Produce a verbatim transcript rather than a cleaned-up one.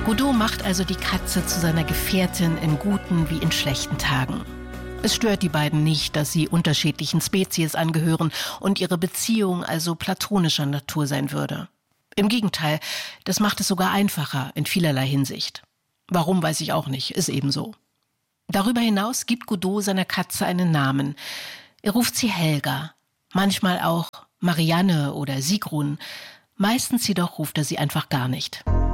Godot macht also die Katze zu seiner Gefährtin in guten wie in schlechten Tagen. Es stört die beiden nicht, dass sie unterschiedlichen Spezies angehören und ihre Beziehung also platonischer Natur sein würde. Im Gegenteil, das macht es sogar einfacher in vielerlei Hinsicht. Warum, weiß ich auch nicht, ist eben so. Darüber hinaus gibt Godot seiner Katze einen Namen. Er ruft sie Helga, manchmal auch Marianne oder Sigrun. Meistens jedoch ruft er sie einfach gar nicht.